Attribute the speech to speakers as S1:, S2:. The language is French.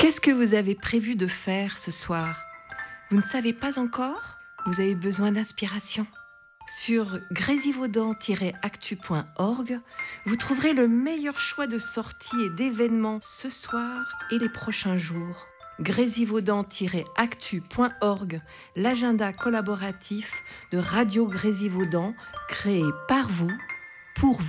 S1: Qu'est-ce que vous avez prévu de faire ce soir ? Vous ne savez pas encore ? Vous avez besoin d'inspiration ? Sur grésivaudan-actu.org, vous trouverez le meilleur choix de sorties et d'événements ce soir et les prochains jours. grésivaudan-actu.org, l'agenda collaboratif de Radio Grésivaudan, créé par vous, pour vous.